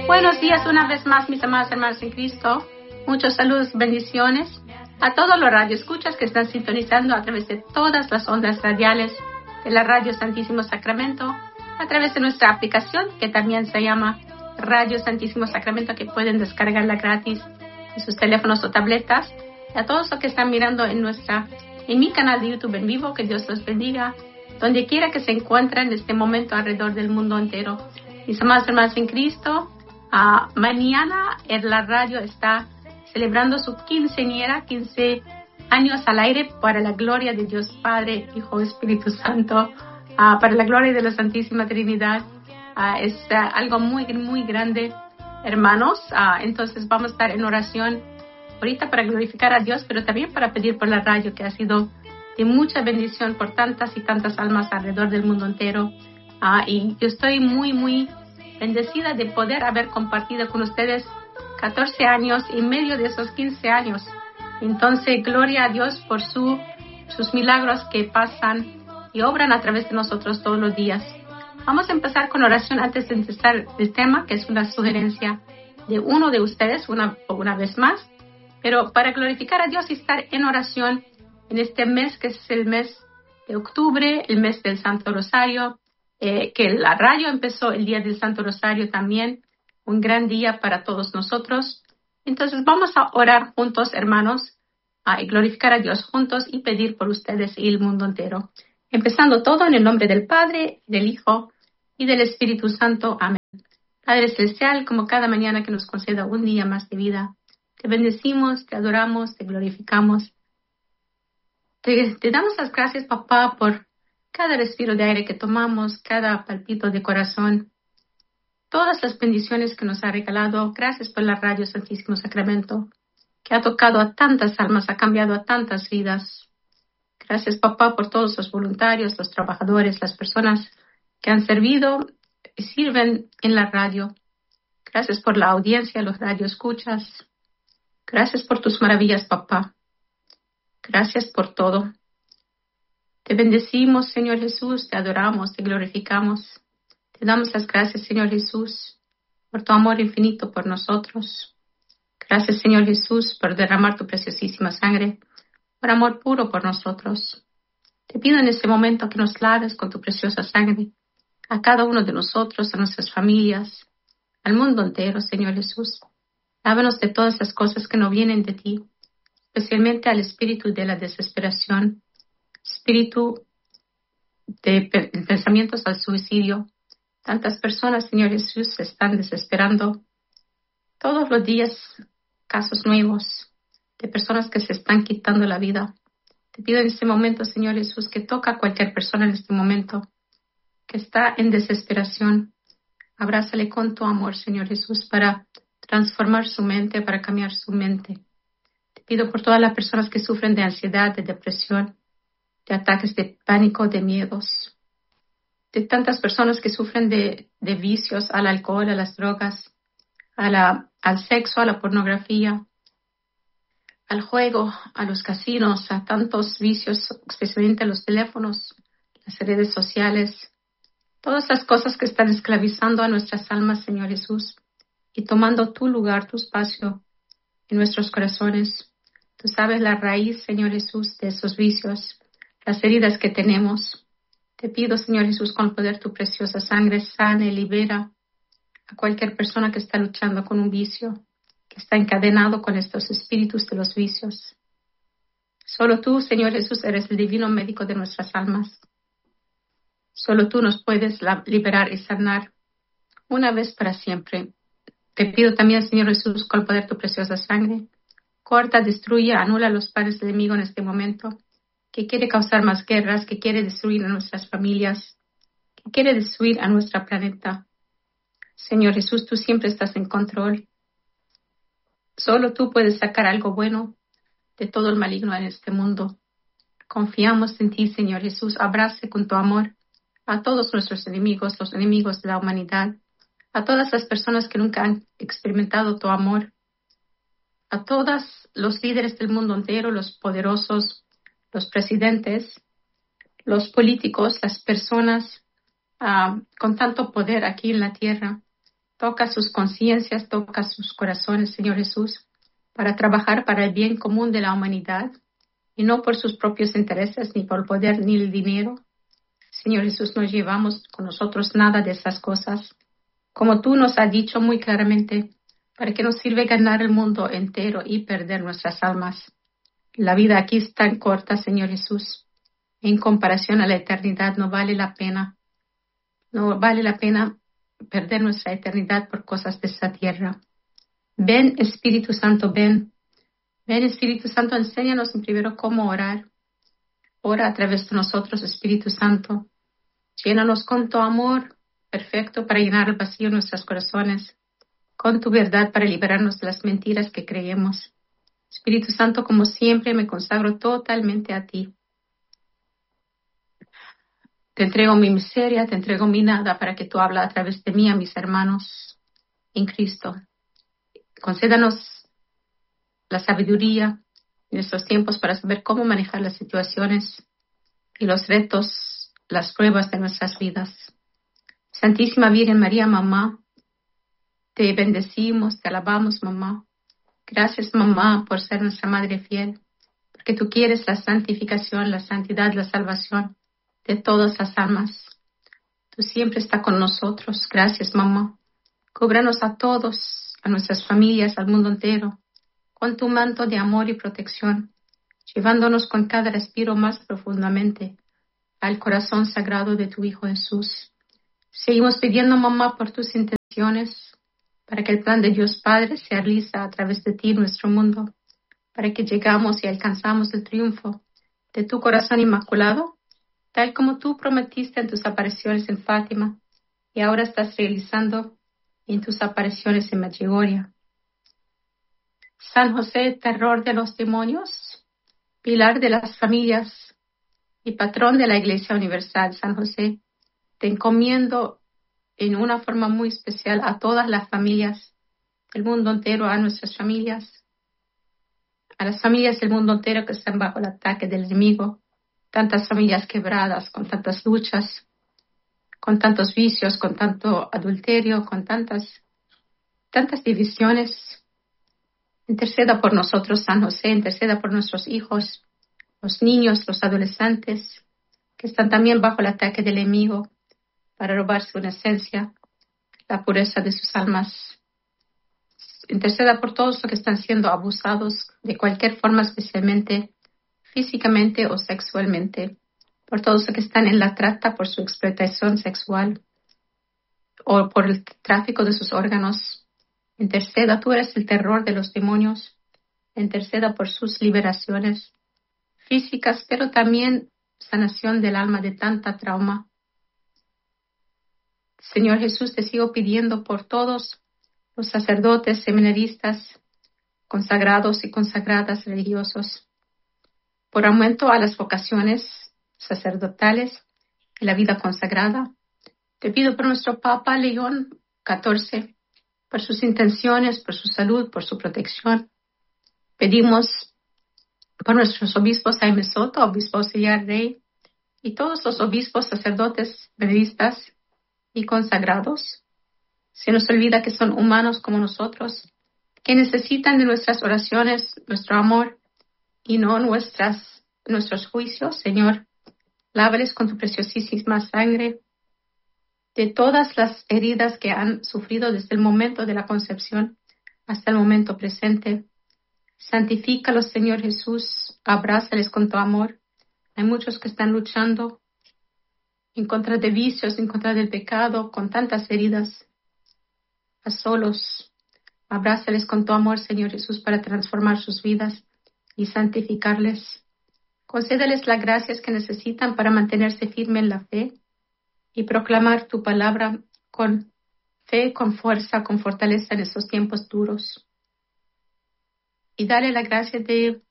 Buenos días una vez más, mis amados hermanos en Cristo. Muchos saludos, bendiciones a todos los radioescuchas que están sintonizando a través de todas las ondas radiales de la Radio Santísimo Sacramento, a través de nuestra aplicación que también se llama Radio Santísimo Sacramento, que pueden descargarla gratis en sus teléfonos o tabletas. Y a todos los que están mirando en mi canal de YouTube en vivo, que Dios los bendiga, donde quiera que se encuentren en este momento alrededor del mundo entero. Mis amados hermanos en Cristo, mañana en la radio está celebrando su quinceañera, 15 años al aire, para la gloria de Dios Padre, Hijo, Espíritu Santo, para la gloria de la Santísima Trinidad. Es algo muy, muy grande, hermanos. Entonces vamos a estar en oración ahorita para glorificar a Dios, pero también para pedir por la radio, que ha sido de mucha bendición por tantas y tantas almas alrededor del mundo entero. Y yo estoy muy, muy bendecida de poder haber compartido con ustedes 14 años en medio de esos 15 años. Entonces, gloria a Dios por sus milagros que pasan y obran a través de nosotros todos los días. Vamos a empezar con oración antes de empezar el tema, que es una sugerencia de uno de ustedes, una vez más. Pero para glorificar a Dios y estar en oración en este mes, que es el mes de octubre, el mes del Santo Rosario, que la radio empezó el día del Santo Rosario también, un gran día para todos nosotros. Entonces vamos a orar juntos, hermanos, y glorificar a Dios juntos y pedir por ustedes y el mundo entero. Empezando todo en el nombre del Padre, del Hijo y del Espíritu Santo. Amén. Padre Celestial, como cada mañana que nos conceda un día más de vida, te bendecimos, te adoramos, te glorificamos. Te damos las gracias, papá, por cada respiro de aire que tomamos, cada palpito de corazón, todas las bendiciones que nos ha regalado. Gracias por la Radio Santísimo Sacramento, que ha tocado a tantas almas, ha cambiado a tantas vidas. Gracias, papá, por todos los voluntarios, los trabajadores, las personas que han servido y sirven en la radio. Gracias por la audiencia, los radioescuchas. Gracias por tus maravillas, papá. Gracias por todo. Te bendecimos, Señor Jesús, te adoramos, te glorificamos. Te damos las gracias, Señor Jesús, por tu amor infinito por nosotros. Gracias, Señor Jesús, por derramar tu preciosísima sangre, por amor puro por nosotros. Te pido en este momento que nos laves con tu preciosa sangre a cada uno de nosotros, a nuestras familias, al mundo entero, Señor Jesús. Lávanos de todas las cosas que no vienen de ti, especialmente al espíritu de la desesperación, espíritu de pensamientos al suicidio. Tantas personas, Señor Jesús, se están desesperando. Todos los días, casos nuevos de personas que se están quitando la vida. Te pido en este momento, Señor Jesús, que toca a cualquier persona en este momento que está en desesperación. Abrázale con tu amor, Señor Jesús, para transformar su mente, para cambiar su mente. Te pido por todas las personas que sufren de ansiedad, de depresión, de ataques de pánico, de miedos, de tantas personas que sufren de vicios al alcohol, a las drogas, al sexo, a la pornografía, al juego, a los casinos, a tantos vicios, especialmente a los teléfonos, las redes sociales, todas las cosas que están esclavizando a nuestras almas, Señor Jesús, y tomando tu lugar, tu espacio en nuestros corazones. Tú sabes la raíz, Señor Jesús, de esos vicios, las heridas que tenemos. Te pido, Señor Jesús, con el poder de tu preciosa sangre, sana y libera a cualquier persona que está luchando con un vicio, que está encadenado con estos espíritus de los vicios. Solo tú, Señor Jesús, eres el divino médico de nuestras almas. Solo tú nos puedes liberar y sanar una vez para siempre. Te pido también, Señor Jesús, con el poder de tu preciosa sangre, corta, destruye, anula los planes del enemigo en este momento, que quiere causar más guerras, que quiere destruir a nuestras familias, que quiere destruir a nuestro planeta. Señor Jesús, tú siempre estás en control. Solo tú puedes sacar algo bueno de todo el maligno en este mundo. Confiamos en ti, Señor Jesús. Abrace con tu amor a todos nuestros enemigos, los enemigos de la humanidad, a todas las personas que nunca han experimentado tu amor, a todos los líderes del mundo entero, los poderosos, los presidentes, los políticos, las personas con tanto poder aquí en la tierra. Toca sus conciencias, toca sus corazones, Señor Jesús, para trabajar para el bien común de la humanidad y no por sus propios intereses, ni por el poder, ni el dinero. Señor Jesús, no llevamos con nosotros nada de esas cosas. Como tú nos has dicho muy claramente, ¿para qué nos sirve ganar el mundo entero y perder nuestras almas? La vida aquí es tan corta, Señor Jesús. En comparación a la eternidad no vale la pena. No vale la pena perder nuestra eternidad por cosas de esta tierra. Ven, Espíritu Santo, ven. Ven, Espíritu Santo, enséñanos primero cómo orar. Ora a través de nosotros, Espíritu Santo. Llénanos con tu amor perfecto para llenar el vacío en nuestros corazones, con tu verdad para liberarnos de las mentiras que creemos. Espíritu Santo, como siempre, me consagro totalmente a ti. Te entrego mi miseria, te entrego mi nada para que tú hables a través de mí a mis hermanos en Cristo. Concédanos la sabiduría en estos tiempos para saber cómo manejar las situaciones y los retos, las pruebas de nuestras vidas. Santísima Virgen María, mamá, te bendecimos, te alabamos, mamá. Gracias, mamá, por ser nuestra madre fiel, porque tú quieres la santificación, la santidad, la salvación de todas las almas. Tú siempre estás con nosotros. Gracias, mamá. Cúbranos a todos, a nuestras familias, al mundo entero, con tu manto de amor y protección, llevándonos con cada respiro más profundamente al corazón sagrado de tu Hijo Jesús. Seguimos pidiendo, mamá, por tus intenciones, para que el plan de Dios Padre se realice a través de ti en nuestro mundo, para que llegamos y alcanzamos el triunfo de tu corazón inmaculado, tal como tú prometiste en tus apariciones en Fátima y ahora estás realizando en tus apariciones en Medjugorje. San José, terror de los demonios, pilar de las familias y patrón de la Iglesia Universal, San José, te encomiendo en una forma muy especial a todas las familias del mundo entero, a nuestras familias, a las familias del mundo entero que están bajo el ataque del enemigo, tantas familias quebradas, con tantas luchas, con tantos vicios, con tanto adulterio, con tantas divisiones. Interceda por nosotros, San José, interceda por nuestros hijos, los niños, los adolescentes, que están también bajo el ataque del enemigo para robar su esencia, la pureza de sus almas. Interceda por todos los que están siendo abusados de cualquier forma, especialmente físicamente o sexualmente, por todos los que están en la trata por su explotación sexual o por el tráfico de sus órganos. Interceda, tú eres el terror de los demonios. Interceda por sus liberaciones físicas, pero también sanación del alma de tanta trauma. Señor Jesús, te sigo pidiendo por todos los sacerdotes, seminaristas, consagrados y consagradas religiosos, por aumento a las vocaciones sacerdotales y la vida consagrada. Te pido por nuestro Papa León XIV, por sus intenciones, por su salud, por su protección. Pedimos por nuestros obispos Jaime Soto, obispo auxiliar Rey, y todos los obispos, sacerdotes, periodistas y consagrados. Se nos olvida que son humanos como nosotros, que necesitan de nuestras oraciones, nuestro amor, y no nuestros juicios. Señor, lávales con tu preciosísima sangre de todas las heridas que han sufrido desde el momento de la concepción hasta el momento presente. Santifícalos, Señor Jesús, abrázales con tu amor. Hay muchos que están luchando en contra de vicios, en contra del pecado, con tantas heridas, a solos. Abrázales con tu amor, Señor Jesús, para transformar sus vidas y santificarles. Concédeles las gracias que necesitan para mantenerse firme en la fe y proclamar tu palabra con fe, con fuerza, con fortaleza en estos tiempos duros. Y dale la gracia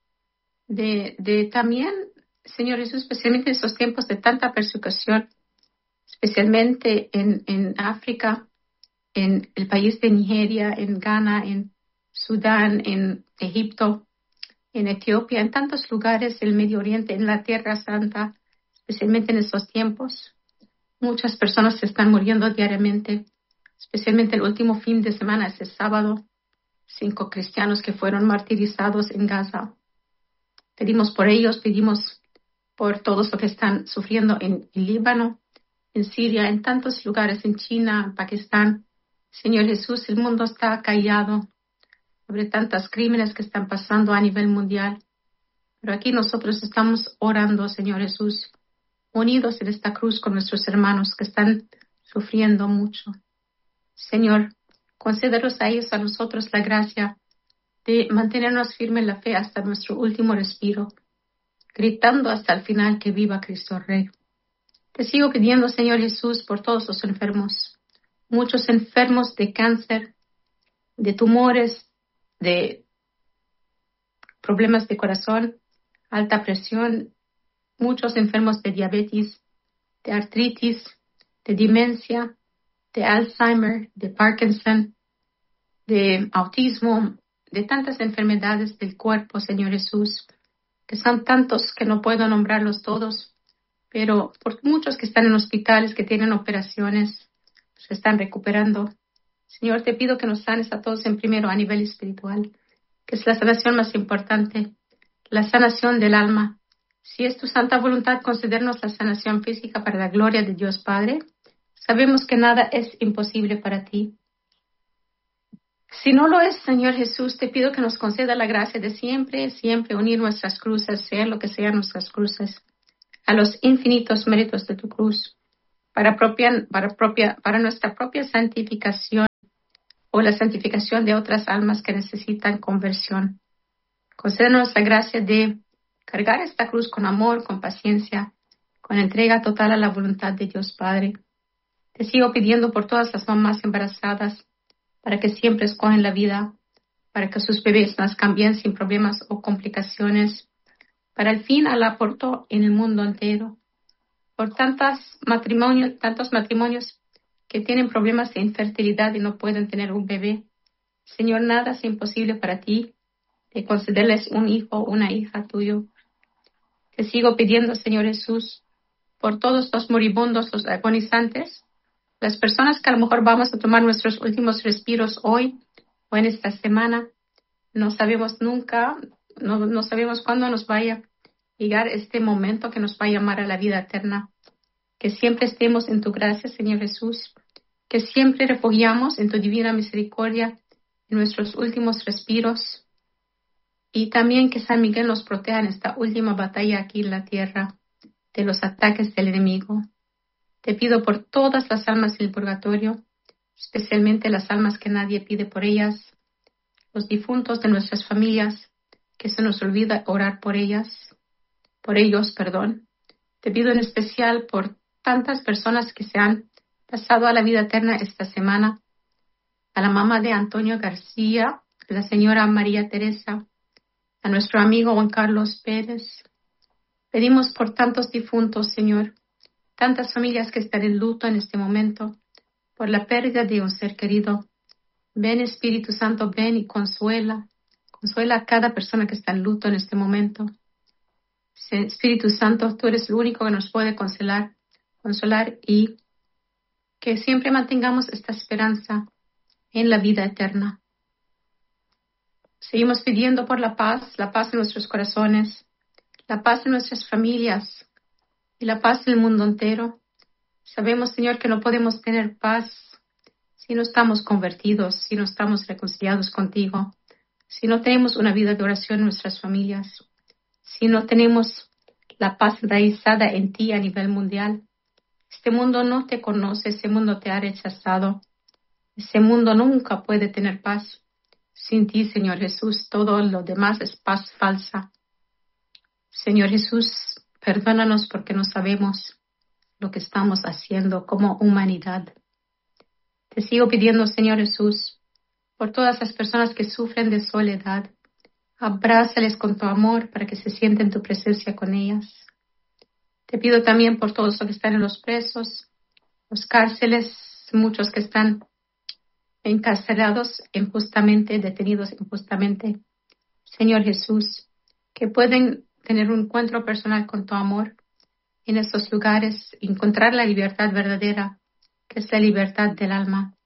de también, Señor Jesús, especialmente en estos tiempos de tanta persecución, especialmente en África, en el país de Nigeria, en Ghana, en Sudán, en Egipto, en Etiopía, en tantos lugares del Medio Oriente, en la Tierra Santa, especialmente en estos tiempos. Muchas personas se están muriendo diariamente especialmente el último fin de semana, ese sábado, 5 cristianos que fueron martirizados en Gaza. Pedimos por ellos, pedimos por todos los que están sufriendo en Líbano, en Siria, en tantos lugares, en China, en Pakistán. Señor Jesús, el mundo está callado sobre tantos crímenes que están pasando a nivel mundial. Pero aquí nosotros estamos orando, Señor Jesús, unidos en esta cruz con nuestros hermanos que están sufriendo mucho. Señor, concédenos a ellos, a nosotros, la gracia de mantenernos firmes en la fe hasta nuestro último respiro, gritando hasta el final que viva Cristo Rey. Te sigo pidiendo, Señor Jesús, por todos los enfermos, muchos enfermos de cáncer, de tumores, de problemas de corazón, alta presión, muchos enfermos de diabetes, de artritis, de demencia, de Alzheimer, de Parkinson, de autismo, de tantas enfermedades del cuerpo, Señor Jesús, que son tantos que no puedo nombrarlos todos, pero por muchos que están en hospitales, que tienen operaciones, se están recuperando. Señor, te pido que nos sanes a todos en primero a nivel espiritual, que es la sanación más importante, la sanación del alma. Si es tu santa voluntad concedernos la sanación física para la gloria de Dios Padre, sabemos que nada es imposible para ti. Si no lo es, Señor Jesús, te pido que nos conceda la gracia de siempre, siempre unir nuestras cruces, sean lo que sean nuestras cruces, a los infinitos méritos de tu cruz, para nuestra propia santificación o la santificación de otras almas que necesitan conversión. Concédenos la gracia de cargar esta cruz con amor, con paciencia, con entrega total a la voluntad de Dios Padre. Te sigo pidiendo por todas las mamás embarazadas, para que siempre escogen la vida, para que sus bebés nazcan bien sin problemas o complicaciones, para el fin al aborto en el mundo entero, por tantos matrimonios que tienen problemas de infertilidad y no pueden tener un bebé. Señor, nada es imposible para ti, de concederles un hijo o una hija tuyo. Te sigo pidiendo, Señor Jesús, por todos los moribundos, los agonizantes, las personas que a lo mejor vamos a tomar nuestros últimos respiros hoy o en esta semana. No sabemos nunca, no sabemos cuándo nos vaya a llegar este momento que nos va a llamar a la vida eterna. Que siempre estemos en tu gracia, Señor Jesús, que siempre refugiamos en tu divina misericordia en nuestros últimos respiros, y también que San Miguel nos proteja en esta última batalla aquí en la tierra de los ataques del enemigo. Te pido por todas las almas del purgatorio, especialmente las almas que nadie pide por ellas, los difuntos de nuestras familias, que se nos olvida orar por ellos. Te pido en especial por tantas personas que se han pasado a la vida eterna esta semana, a la mamá de Antonio García, a la señora María Teresa, a nuestro amigo Juan Carlos Pérez. Pedimos por tantos difuntos, Señor, tantas familias que están en luto en este momento por la pérdida de un ser querido. Ven, Espíritu Santo, ven y consuela a cada persona que está en luto en este momento. Espíritu Santo, tú eres el único que nos puede consolar y que siempre mantengamos esta esperanza en la vida eterna. Seguimos pidiendo por la paz en nuestros corazones, la paz en nuestras familias y la paz en el mundo entero. Sabemos, Señor, que no podemos tener paz si no estamos convertidos, si no estamos reconciliados contigo, si no tenemos una vida de oración en nuestras familias, si no tenemos la paz enraizada en ti a nivel mundial. Este mundo no te conoce, ese mundo te ha rechazado. Ese mundo nunca puede tener paz. Sin ti, Señor Jesús, todo lo demás es paz falsa. Señor Jesús, perdónanos porque no sabemos lo que estamos haciendo como humanidad. Te sigo pidiendo, Señor Jesús, por todas las personas que sufren de soledad. Abrázales con tu amor para que se sienten tu presencia con ellas. Te pido también por todos los que están en los presos, los cárceles, muchos que están encarcelados injustamente, detenidos injustamente. Señor Jesús, que pueden tener un encuentro personal con tu amor en estos lugares, encontrar la libertad verdadera, que es la libertad del alma,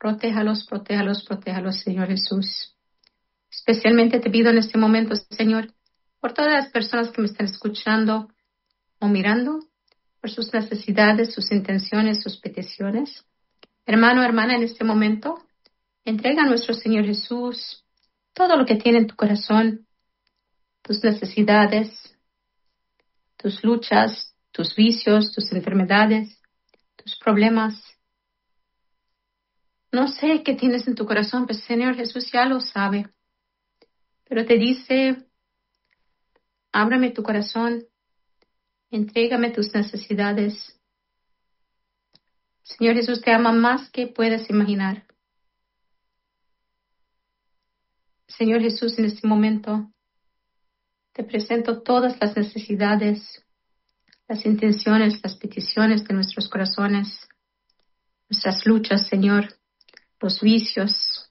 Protéjalos, protéjalos, protéjalos, Señor Jesús. Especialmente te pido en este momento, Señor, por todas las personas que me están escuchando o mirando, por sus necesidades, sus intenciones, sus peticiones. Hermano, hermana, en este momento, entrega a nuestro Señor Jesús todo lo que tiene en tu corazón, tus necesidades, tus luchas, tus vicios, tus enfermedades, tus problemas. No sé qué tienes en tu corazón, pero Señor Jesús ya lo sabe. Pero te dice, ábrame tu corazón, entrégame tus necesidades. Señor Jesús te ama más que puedes imaginar. Señor Jesús, en este momento te presento todas las necesidades, las intenciones, las peticiones de nuestros corazones, nuestras luchas, Señor, los vicios,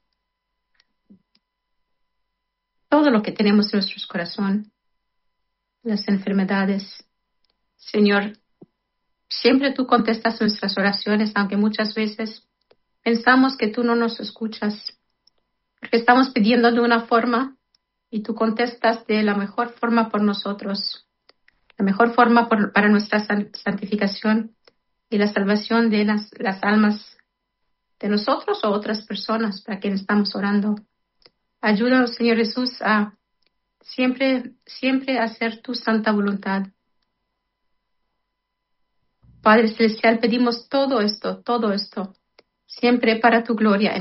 todo lo que tenemos en nuestro corazón, las enfermedades. Señor, siempre tú contestas nuestras oraciones, aunque muchas veces pensamos que tú no nos escuchas, porque estamos pidiendo de una forma y tú contestas de la mejor forma por nosotros, la mejor forma para nuestra santificación y la salvación de las almas de nosotros o otras personas para quienes estamos orando. Ayúdanos, Señor Jesús, a siempre hacer tu santa voluntad. Padre Celestial, pedimos todo esto, siempre para tu gloria.